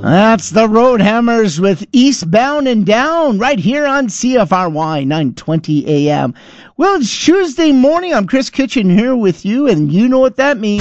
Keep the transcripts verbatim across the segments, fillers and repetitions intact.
That's the Roadhammers with Eastbound and Down right here on C F R Y nine twenty A M. Well, it's Tuesday morning. I'm Chris Kitchen here with you, and you know what that means.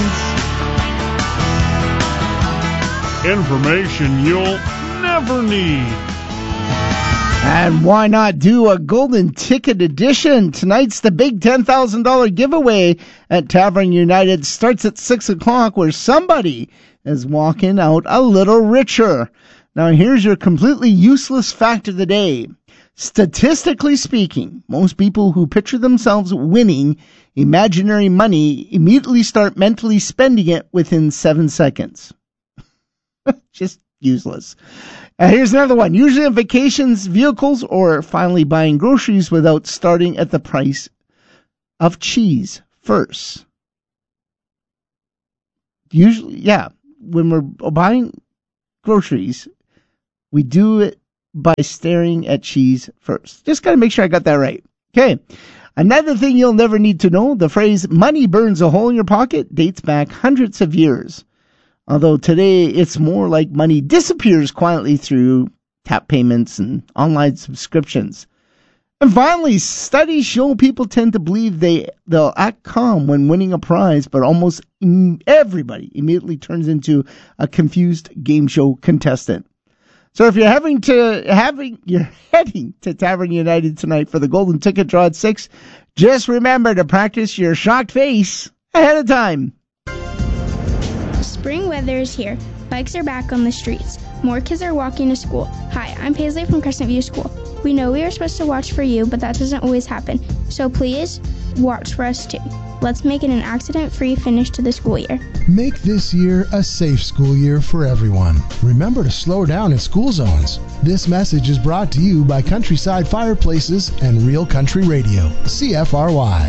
Information you'll never need. And why not do a golden ticket edition? Tonight's the big ten thousand dollars giveaway at Tavern United. Starts at six o'clock, where somebody is walking out a little richer. Now, here's your completely useless fact of the day. Statistically speaking, most people who picture themselves winning imaginary money immediately start mentally spending it within seven seconds. Just useless. Uh, here's another one. Usually on vacations, vehicles, or finally buying groceries without starting at the price of cheese first. Usually, yeah, when we're buying groceries, we do it by staring at cheese first. Just got to make sure I got that right. Okay. Another thing you'll never need to know, the phrase money burns a hole in your pocket dates back hundreds of years. Although today it's more like money disappears quietly through tap payments and online subscriptions. And finally, studies show people tend to believe they, they'll act calm when winning a prize, but almost everybody immediately turns into a confused game show contestant. So if you're having to having you're heading to Tavern United tonight for the golden ticket draw at six, just remember to practice your shocked face ahead of time. Spring weather is here. Bikes are back on the streets. More kids are walking to school. Hi, I'm Paisley from Crescent View School. We know we are supposed to watch for you, but that doesn't always happen. So please, watch for us too. Let's make it an accident-free finish to the school year. Make this year a safe school year for everyone. Remember to slow down in school zones. This message is brought to you by Countryside Fireplaces and Real Country Radio, C F R Y.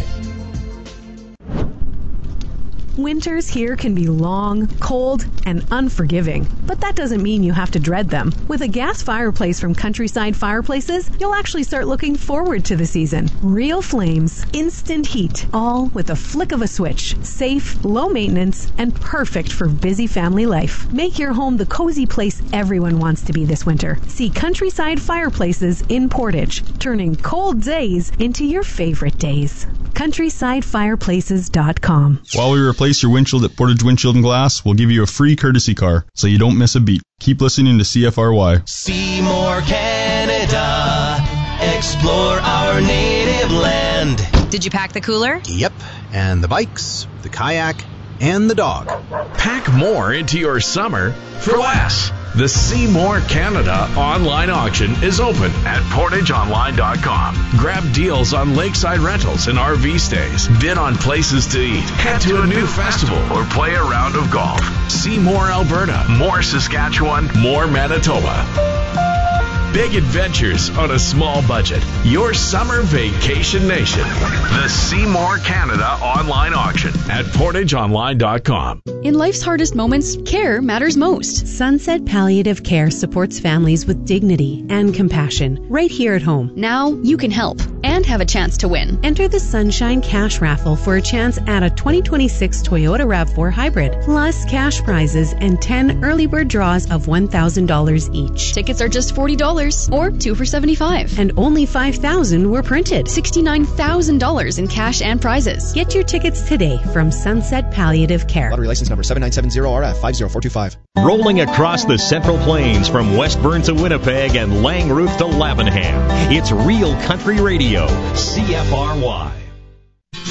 Winters here can be long, cold, and unforgiving, but that doesn't mean you have to dread them. With a gas fireplace from Countryside Fireplaces, you'll actually start looking forward to the season. Real flames, instant heat, all with a flick of a switch. Safe, low maintenance, and perfect for busy family life. Make your home the cozy place everyone wants to be this winter. See Countryside Fireplaces in Portage, turning cold days into your favorite days. countryside fireplaces dot com. While we replace your windshield at Portage Windshield and Glass, we'll give you a free courtesy car so you don't miss a beat. Keep listening to C F R Y. Seymour, Canada. Explore our native land. Did you pack the cooler? Yep, and the bikes, the kayak, and the dog. Pack more into your summer for less. The Seymour Canada online auction is open at portage online dot com. Grab deals on lakeside rentals and R V stays. Bid on places to eat. Head to a new festival or play a round of golf. See more Alberta, more Saskatchewan, more Manitoba. Big adventures on a small budget. Your summer vacation nation. The Seymour Canada online auction at portage online dot com. In life's hardest moments, care matters most. Sunset Palliative Care supports families with dignity and compassion right here at home. Now you can help and have a chance to win. Enter the Sunshine Cash Raffle for a chance at a twenty twenty-six Toyota RAV four Hybrid, plus cash prizes and ten early bird draws of one thousand dollars each. Tickets are just forty dollars or two for seventy-five dollars. And only five thousand dollars were printed. sixty-nine thousand dollars in cash and prizes. Get your tickets today from Sunset Palliative Care. Lottery license number seven nine seven zero R F five zero four two five. Rolling across the Central Plains from Westburn to Winnipeg and Langrooth to Lavenham. It's Real Country Radio, C F R Y.